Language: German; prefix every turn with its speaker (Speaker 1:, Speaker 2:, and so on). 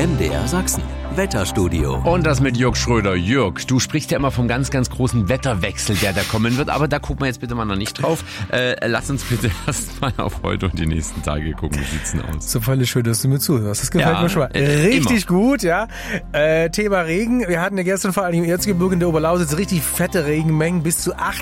Speaker 1: MDR Sachsen. Wetterstudio.
Speaker 2: Und das mit Jörg Schröder. Jörg, du sprichst ja immer vom ganz, ganz großen Wetterwechsel, der da kommen wird. Aber da gucken wir jetzt bitte mal noch nicht drauf. Lass uns bitte erst mal auf heute und die nächsten Tage gucken. Wie sieht's denn aus?
Speaker 3: So völlig schön, dass du mir zuhörst. Das gefällt mir schon mal. Richtig immer. Gut, ja. Thema Regen. Wir hatten ja gestern vor allem im Erzgebirge in der Oberlausitz richtig fette Regenmengen. Bis zu 8